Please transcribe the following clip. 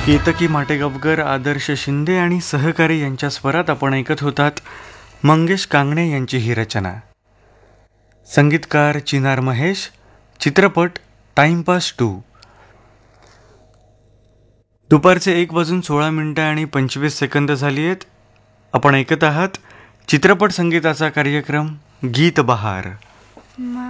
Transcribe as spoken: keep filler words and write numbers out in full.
केतकी माटेगावकर, आदर्श शिंदे आणि सहकारी यांच्या स्वरात आपण ऐकत होतात मंगेश कांगणे यांची ही रचना. संगीतकार चिनार महेश. चित्रपट टाइमपास टू. दुपारचे एक वाजून सोळा मिनिटं आणि पंचवीस सेकंद झाली आहेत. आपण ऐकत आहात चित्रपट संगीताचा कार्यक्रम गीत बहार.